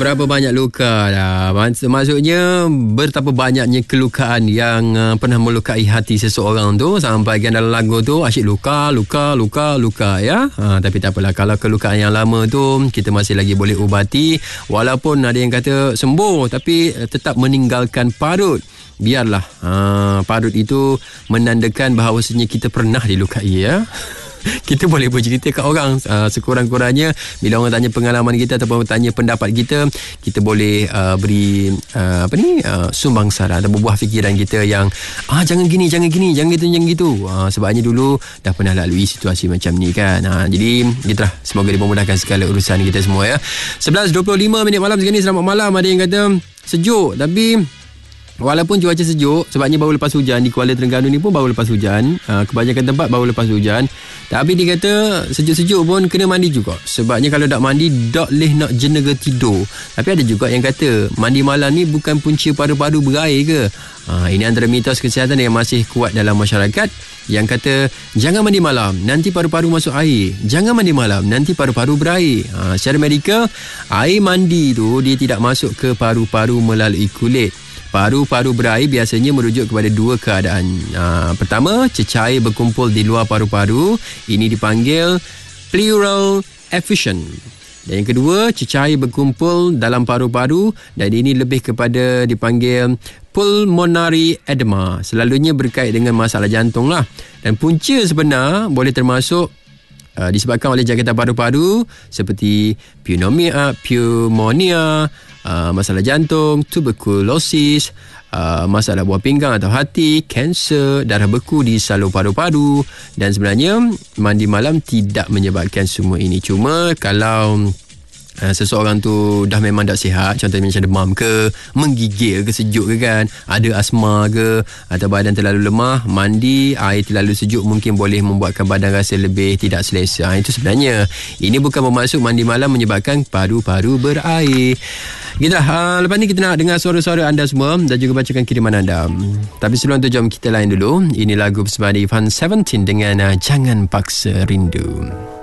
berapa banyak luka dah. Maksudnya betapa banyaknya kelukaan yang pernah melukai hati seseorang tu, sampai kan dalam lagu tu asyik luka ya. Tapi tak apalah, kalau kelukaan yang lama tu kita masih lagi boleh ubati, walaupun ada yang kata sembuh tapi tetap meninggalkan parut. Biarlah parut itu menandakan bahawasanya kita pernah dilukai ya. Kita boleh bercerita kat orang, sekurang-kurangnya bila orang tanya pengalaman kita ataupun tanya pendapat kita, kita boleh beri sumbang sara atau buah fikiran kita yang jangan gini, jangan gitu. Sebabnya dulu dah pernah lalui situasi macam ni kan. Jadi gitulah, semoga dimudahkan segala urusan kita semua ya. 11.25 malam sekarang ni. Selamat malam. Ada yang kata sejuk, tapi walaupun cuaca sejuk, sebabnya baru lepas hujan di Kuala Terengganu ni pun baru lepas hujan, kebanyakan tempat baru lepas hujan, tapi dia kata sejuk-sejuk pun kena mandi juga. Sebabnya kalau tak mandi tak leh nak jenega tidur. Tapi ada juga yang kata mandi malam ni bukan punca paru-paru berair ke. Ini antara mitos kesihatan yang masih kuat dalam masyarakat, yang kata jangan mandi malam, nanti paru-paru masuk air. Jangan mandi malam, nanti paru-paru berair. Secara medikal, air mandi tu dia tidak masuk ke paru-paru melalui kulit. Paru-paru berair biasanya merujuk kepada dua keadaan. Pertama, cecair berkumpul di luar paru-paru. Ini dipanggil pleural effusion. Dan yang kedua, cecair berkumpul dalam paru-paru, dan ini lebih kepada dipanggil pulmonary edema. Selalunya berkait dengan masalah jantung lah. Dan punca sebenar boleh termasuk disebabkan oleh jangkitan paru-paru seperti pneumonia, masalah jantung, tuberkulosis, masalah buah pinggang atau hati, kanser, darah beku di salur paru-paru. Dan sebenarnya mandi malam tidak menyebabkan semua ini. Cuma kalau seseorang tu dah memang tak sihat, contohnya macam demam ke, menggigil ke, sejuk ke kan, ada asma ke, atau badan terlalu lemah, mandi air terlalu sejuk mungkin boleh membuatkan badan rasa lebih tidak selesa. Itu sebenarnya. Ini bukan bermaksud mandi malam menyebabkan paru-paru berair. Gitulah, lepas ni kita nak dengar suara-suara anda semua dan juga bacakan kiriman anda. Tapi sebelum tu jom kita lain dulu. Ini lagu bersama Ivan 17 dengan Jangan Paksa Rindu.